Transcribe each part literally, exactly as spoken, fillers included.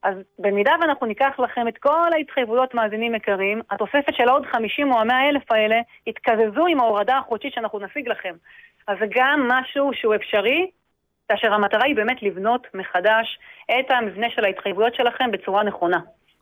אז במידה ואנחנו ניקח לכם את כל ההתחייבויות מאזינים יקרים, התוספת של עוד חמישים או מאה אלף האלה יתקזזו עם ההורדה החודשית שאנחנו נשיג לכם. אז זה גם משהו שהוא אפשרי, כאשר המטרה היא באמת לבנות מחדש את המבנה של ההתחייבויות שלכם בצורה נכונה.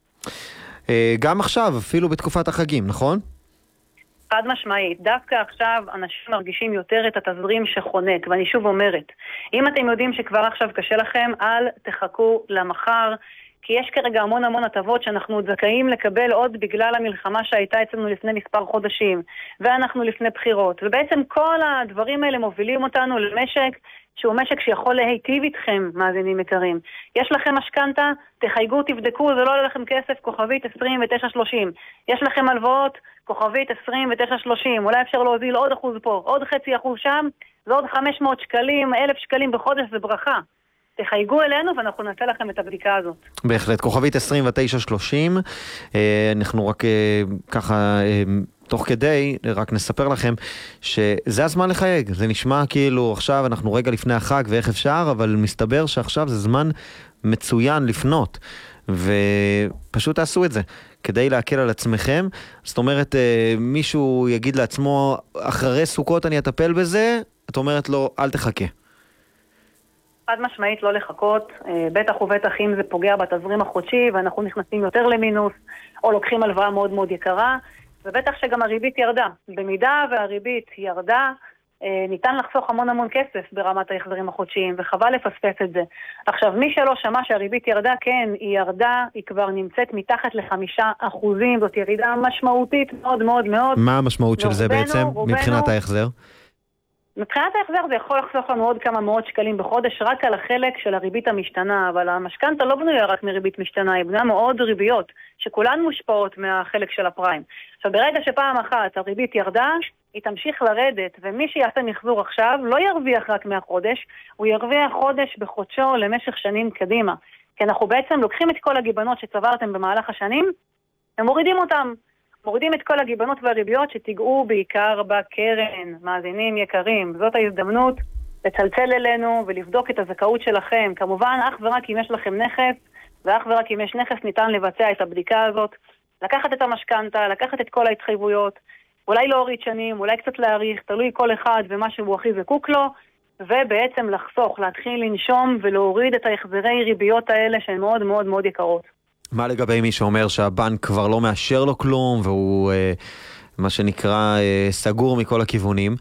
גם עכשיו, אפילו בתקופת החגים, נכון? חד משמעית. דווקא עכשיו אנשים מרגישים יותר את התזרים שחונק, ואני שוב אומרת, אם אתם יודעים שכבר עכשיו קשה לכם, אל תחכו למחר, כי יש כרגע המון המון הטבות שאנחנו זכאים לקבל עוד בגלל המלחמה שהייתה אצלנו לפני מספר חודשים, ואנחנו לפני בחירות, ובעצם כל הדברים האלה מובילים אותנו למשק שהוא משק שיכול להיטיב איתכם, מאזינים יקרים. יש לכם משכנתה, תחייגו, תבדקו, זה לא עולה לכם כסף, כוכבית עשרים ותשע שלושים. יש לכם הלוואות, כוכבית עשרים ותשע שלושים. אולי אפשר להוזיל עוד אחוז פה, עוד חצי אחוז שם, זה עוד חמש מאות שקלים, אלף שקלים בחודש, זה ברכה. תחייגו אלינו ואנחנו נעשה לכם את הבדיקה הזאת. בהחלט, כוכבית עשרים ותשע שלושים. אנחנו רק ככה תוך כדי רק נספר לכם שזה הזמן לחייג. זה נשמע כאילו עכשיו אנחנו רגע לפני החג ואיך אפשר, אבל מסתבר שעכשיו זה זמן מצוין לפנות, ופשוט תעשו את זה כדי להקל על עצמכם. זאת אומרת, מישהו יגיד לעצמו אחרי סוכות אני אטפל בזה, את אומרת לו אל תחכה. חד משמעית לא לחכות, בטח ובטח אם זה פוגע בתזרים החודשי ואנחנו נכנסים יותר למינוס או לוקחים הלוואה מאוד מאוד יקרה, ובטח שגם הריבית ירדה. במידה והריבית ירדה, ניתן לחסוך המון המון כסף ברמת ההחזרים החודשיים, וחבל לפספס את זה. עכשיו, מי שלא שמע שהריבית ירדה, כן, היא ירדה, היא כבר נמצאת מתחת לחמישה אחוזים, זאת ירידה משמעותית מאוד מאוד מאוד. מה המשמעות של זה בעצם מבחינת ההחזר? מבחינת ההחזר זה יכול לחסוך לנו עוד כמה מאות שקלים בחודש רק על החלק של הריבית המשתנה, אבל המשכנתה לא בנויה רק מריבית משתנה, היא בנויה מאוד ריביות, שכולן מושפעות מהחלק של הפריים. עכשיו ברגע שפעם אחת הריבית ירדה, היא תמשיך לרדת, ומי שיעשה מחזור עכשיו לא ירוויח רק מהחודש, הוא ירוויח חודש בחודשו למשך שנים קדימה. כי אנחנו בעצם לוקחים את כל הגיבנות שצברתם במהלך השנים, ומורידים אותם. מורידים את כל הגיבנות והריביות שתיגעו בעיקר בקרן. מאזינים יקרים, זאת ההזדמנות לצלצל אלינו ולבדוק את הזכאות שלכם. כמובן, אך ורק אם יש לכם נכס, ואך ורק אם יש נכס ניתן לבצע את הבדיקה הזאת, לקחת את המשכנתה, לקחת את כל ההתחייבויות, אולי להוריד שנים, אולי קצת להאריך, תלוי כל אחד ומה שהוא הכי זקוק לו, ובעצם לחסוך, להתחיל לנשום ולהוריד את ההחזרי ריביות האלה שהן מאוד מאוד מאוד יקרות. מה לגבי מי שאומר שהבנק כבר לא מאשר לו כלום, והוא אה, מה שנקרא אה, סגור מכל הכיוונים?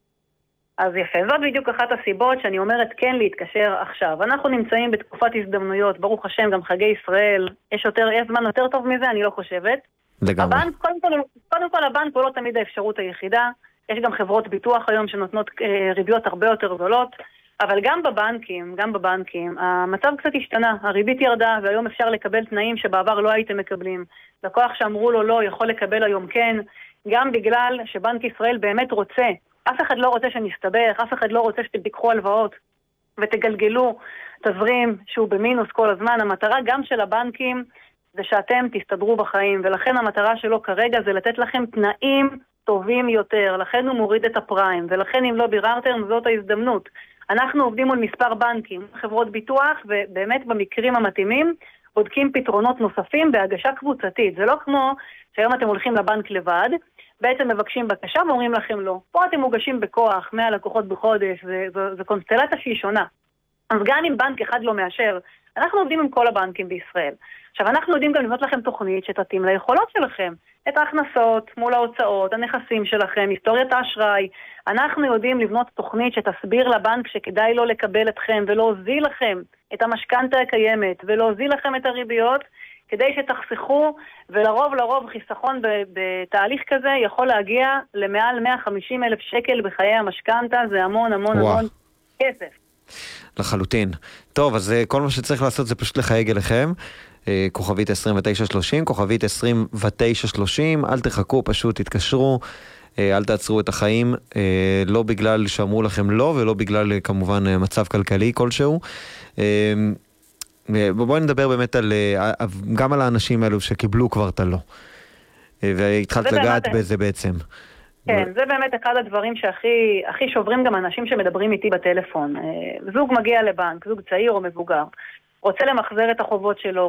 אז יפה, זאת בדיוק אחת הסיבות שאני אומרת כן להתקשר עכשיו. אנחנו נמצאים בתקופת הזדמנויות, ברוך השם, גם חגי ישראל, יש, יותר, יש זמן יותר טוב מזה, אני לא חושבת. לגמרי. הבנק, קודם כל, קודם כל הבנק הוא לא תמיד האפשרות היחידה, יש גם חברות ביטוח היום שנותנות אה, ריביות הרבה יותר גדולות, אבל גם בבנקים, גם בבנקים, המצב קצת השתנה, הריבית ירדה, והיום אפשר לקבל תנאים שבעבר לא הייתם מקבלים. לקוח שאמרו לו לא, יכול לקבל היום כן, גם בגלל שבנק ישראל באמת רוצה, אף אחד לא רוצה שנסתבך, אף אחד לא רוצה שתיקחו הלוואות ותגלגלו תזרים שהוא במינוס כל הזמן. המטרה גם של הבנקים זה שאתם תסתדרו בחיים, ולכן המטרה שלו כרגע זה לתת לכם תנאים טובים יותר, לכן הוא מוריד את הפריים, ולכן אם לא ביררתם זאת ההזדמנות. אנחנו עובדים מול מספר בנקים, חברות ביטוח, ובאמת במקרים המתאימים בודקים פתרונות נוספים בהגשה קבוצתית. זה לא כמו שהיום אתם הולכים לבנק לבד, בעצם מבקשים בקשה ואומרים לכם לא. פה אתם מוגשים בכוח, מאה לקוחות בחודש, זה, זה, זה קונסטלציה שהיא שונה. אז גם אם בנק אחד לא מאשר, אנחנו עובדים עם כל הבנקים בישראל. עכשיו, אנחנו יודעים גם לבנות לכם תוכנית שתתאים ליכולות שלכם. את ההכנסות מול ההוצאות, הנכסים שלכם, היסטוריית האשראי. אנחנו יודעים לבנות תוכנית שתסביר לבנק שכדאי לו לקבל אתכם ולהוזיל לכם את המשכנתה הקיימת ולהוזיל לכם את הריביות כדי שתחסכו, ולרוב לרוב חיסכון בתהליך כזה יכול להגיע למעל מאה וחמישים אלף שקל בחיי המשכנתה, זה המון המון וואו. המון כסף. לחלוטין. טוב, אז כל מה שצריך לעשות זה פשוט לחייג אליכם. כוכבית עשרים ותשע שלושים, כוכבית עשרים ותשע שלושים, אל תחכו, פשוט תתקשרו, אל תעצרו את החיים, לא בגלל שאמרו לכם לא, ולא בגלל כמובן מצב כלכלי כלשהו. בואי נדבר באמת על, גם על האנשים האלו שקיבלו כבר את הלא, והתחלת לגעת בזה בעצם. כן, זה באמת אחד הדברים שהכי הכי שוברים גם אנשים שמדברים איתי בטלפון. זוג מגיע לבנק, זוג צעיר או מבוגר, רוצה למחזר את החובות שלו,